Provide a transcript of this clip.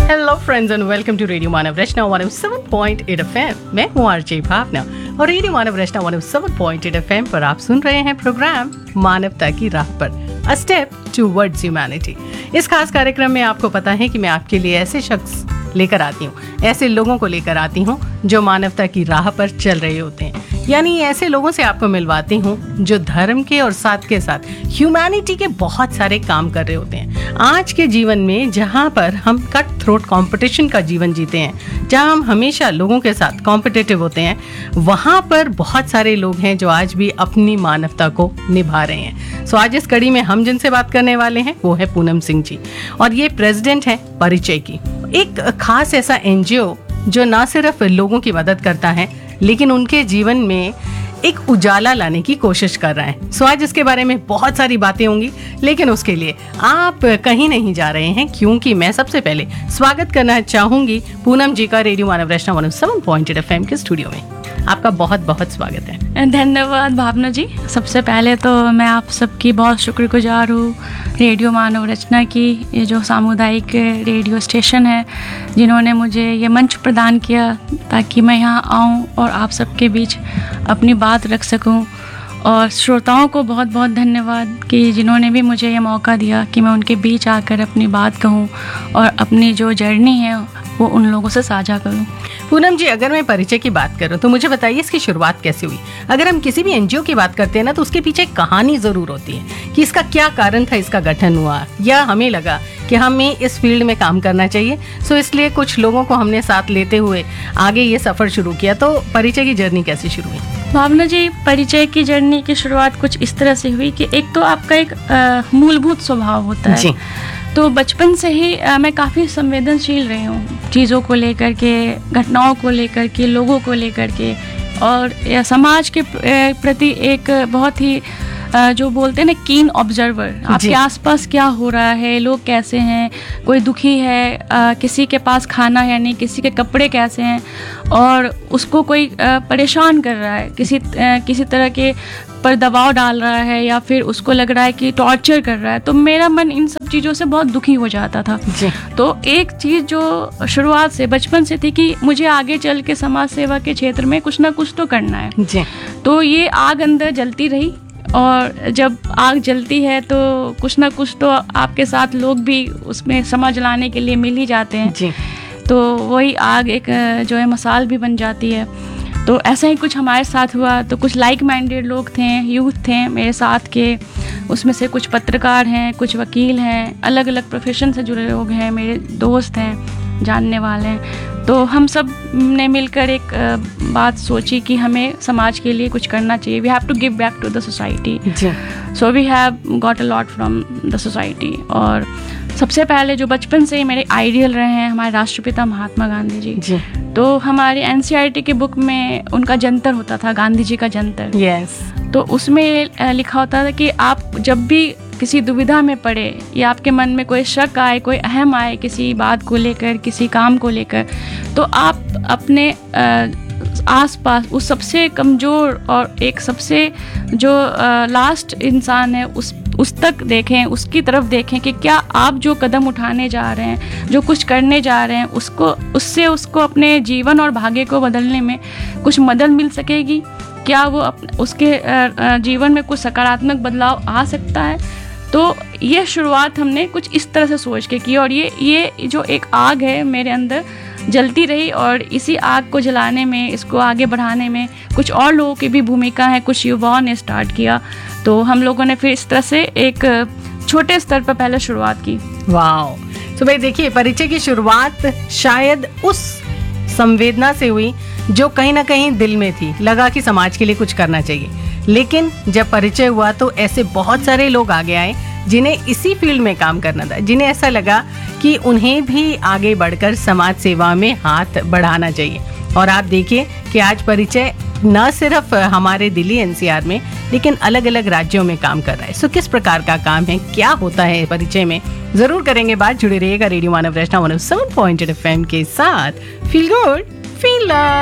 Hello friends and welcome to radio Manav Rachna 107.8 FM. मैं हूँ RJ भावना और radio मानव रचना 107.8 FM पर आप सुन रहे हैं प्रोग्राम मानवता की राह पर, अ स्टेप टुवर्ड्स ह्यूमैनिटी। इस खास कार्यक्रम में आपको पता है कि मैं आपके लिए ऐसे शख्स लेकर आती हूँ, ऐसे लोगों को लेकर आती हूँ जो मानवता की राह पर चल रहे होते हैं, यानी ऐसे लोगों से आपको मिलवाती हूँ जो धर्म के और साथ के साथ ह्यूमैनिटी के बहुत सारे काम कर रहे होते हैं। आज के जीवन में जहाँ पर हम कट थ्रोट कंपटीशन का जीवन जीते हैं, जहाँ हम हमेशा लोगों के साथ कॉम्पिटिटिव होते हैं, वहाँ पर बहुत सारे लोग हैं जो आज भी अपनी मानवता को निभा रहे हैं। सो आज इस कड़ी में हम जिनसे बात करने वाले हैं वो है पूनम सिंह जी, और ये प्रेसिडेंट है परिचय की, एक खास ऐसा एनजीओ जो ना सिर्फ लोगों की मदद करता है लेकिन उनके जीवन में एक उजाला लाने की कोशिश कर रहा है। सो आज इसके बारे में बहुत सारी बातें होंगी, लेकिन उसके लिए आप कहीं नहीं जा रहे हैं, क्योंकि मैं सबसे पहले स्वागत करना चाहूंगी पूनम जी का रेडियो मानव रचना 107.8 एफएम के स्टूडियो में। आपका बहुत बहुत स्वागत है। धन्यवाद भावना जी। सबसे पहले तो मैं आप सबकी बहुत शुक्रगुजार हूँ, रेडियो मानव रचना की, ये जो सामुदायिक रेडियो स्टेशन है, जिन्होंने मुझे ये मंच प्रदान किया ताकि मैं यहाँ आऊँ और आप सबके बीच अपनी बात रख सकूँ। और श्रोताओं को बहुत बहुत धन्यवाद कि जिन्होंने भी मुझे ये मौका दिया कि मैं उनके बीच आकर अपनी बात कहूँ और अपनी जो जर्नी है वो उन लोगों से साझा करूँ। पूनम जी, अगर मैं परिचय की बात करूं तो मुझे बताइए इसकी शुरुआत कैसे हुई। अगर हम किसी भी एनजीओ की बात करते हैं ना, तो उसके पीछे एक कहानी जरूर होती है कि इसका क्या कारण था, इसका गठन हुआ, या हमें लगा कि हमें इस फील्ड में काम करना चाहिए, सो इसलिए कुछ लोगों को हमने साथ लेते हुए आगे ये सफर शुरू किया। तो परिचय की जर्नी कैसे शुरू हुई? भावना जी, परिचय की जर्नी की शुरुआत कुछ इस तरह से हुई कि एक तो आपका एक मूलभूत स्वभाव होता है जी। तो बचपन से ही मैं काफ़ी संवेदनशील रही हूँ चीज़ों को लेकर के, घटनाओं को लेकर के, लोगों को लेकर के, और समाज के प्रति एक बहुत ही जो बोलते हैं ना कीन ऑब्जर्वर। आपके आसपास क्या हो रहा है, लोग कैसे हैं, कोई दुखी है, किसी के पास खाना है नहीं, किसी के कपड़े कैसे हैं, और उसको कोई परेशान कर रहा है, किसी तरह के पर दबाव डाल रहा है, या फिर उसको लग रहा है कि टॉर्चर कर रहा है, तो मेरा मन इन सब चीज़ों से बहुत दुखी हो जाता था जी। तो एक चीज़ जो शुरुआत से बचपन से थी कि मुझे आगे चल के समाज सेवा के क्षेत्र में कुछ ना कुछ तो करना है जी। तो ये आग अंदर जलती रही, और जब आग जलती है तो कुछ ना कुछ तो आपके साथ लोग भी उसमें समझ लाने के लिए मिल ही जाते हैं जी। तो वही आग एक जो है मसाल भी बन जाती है। तो ऐसा ही कुछ हमारे साथ हुआ। तो कुछ लाइक माइंडेड लोग थे, यूथ थे मेरे साथ के, उसमें से कुछ पत्रकार हैं, कुछ वकील हैं, अलग अलग प्रोफेशन से जुड़े लोग हैं, मेरे दोस्त हैं, जानने वाले हैं। तो हम सब ने मिलकर एक बात सोची कि हमें समाज के लिए कुछ करना चाहिए। We have to give back to the society. So we have got a lot from the society. और सबसे पहले जो बचपन से ही मेरे आइडियल रहे हैं हमारे राष्ट्रपिता महात्मा गांधी जी। तो हमारी एनसीईआरटी की बुक में उनका जंतर होता था, गांधी जी का जंतर। यस। तो उसमें लिखा होता था कि आप जब भी किसी दुविधा में पड़े या आपके मन में कोई शक आए, कोई अहम आए किसी बात को लेकर, किसी काम को लेकर, तो आप अपने आसपास उस सबसे कमज़ोर और एक सबसे जो लास्ट इंसान है उस तक देखें, उसकी तरफ देखें कि क्या आप जो कदम उठाने जा रहे हैं, जो कुछ करने जा रहे हैं, उसको अपने जीवन और भाग्य को बदलने में कुछ मदद मिल सकेगी। क्या वो उसके जीवन में कुछ सकारात्मक बदलाव आ सकता है। तो ये शुरुआत हमने कुछ इस तरह से सोच के की, और ये जो एक आग है मेरे अंदर जलती रही, और इसी आग को जलाने में, इसको आगे बढ़ाने में कुछ और लोगों की भी भूमिका है, कुछ युवाओं ने स्टार्ट किया। तो हम लोगों ने फिर इस तरह से एक छोटे स्तर पर पहले शुरुआत की। वाओ। तो भाई देखिए, परिचय की शुरुआत शायद उस संवेदना से हुई जो कहीं ना कहीं दिल में थी, लगा कि समाज के लिए कुछ करना चाहिए। लेकिन जब परिचय हुआ तो ऐसे बहुत सारे लोग आगे आए जिन्हें इसी फील्ड में काम करना था, जिन्हें ऐसा लगा कि उन्हें भी आगे बढ़कर समाज सेवा में हाथ बढ़ाना चाहिए। और आप देखिए कि आज परिचय न सिर्फ हमारे दिल्ली एनसीआर में, लेकिन अलग अलग राज्यों में काम कर रहा है। सो किस प्रकार का काम है, क्या होता है परिचय में, जरूर करेंगे बात। जुड़े रहिएगा रेडियो मानव रचना 107.8 एफएम के साथ। Feel good, feel love.